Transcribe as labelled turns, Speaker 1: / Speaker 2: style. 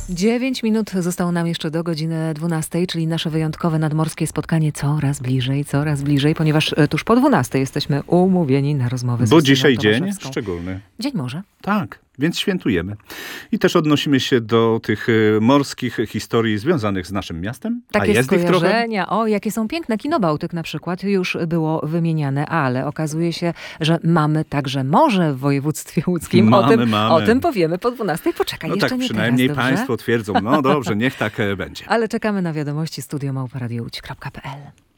Speaker 1: 9 minut zostało nam jeszcze do godziny 12, czyli nasze wyjątkowe nadmorskie spotkanie coraz bliżej, ponieważ tuż po 12 jesteśmy umówieni na rozmowę z
Speaker 2: Bo
Speaker 1: Justyną
Speaker 2: dzisiaj dzień
Speaker 1: Tomaszewską.
Speaker 2: szczególny.
Speaker 1: Dzień morza.
Speaker 2: Tak, więc świętujemy. I też odnosimy się do tych morskich historii związanych z naszym miastem.
Speaker 1: Takie
Speaker 2: a jest ich trochę.
Speaker 1: skojarzenia. O, jakie są piękne. Kino Bałtyk na przykład już było wymieniane, ale okazuje się, że mamy także morze w województwie łódzkim.
Speaker 2: Mamy.
Speaker 1: O tym powiemy po 12. Poczekaj,
Speaker 2: No
Speaker 1: jeszcze
Speaker 2: tak
Speaker 1: nie
Speaker 2: przynajmniej
Speaker 1: teraz, dobrze?
Speaker 2: państwo twierdzą. No dobrze, niech tak będzie.
Speaker 1: Ale czekamy na wiadomości studio@radiołódź.pl.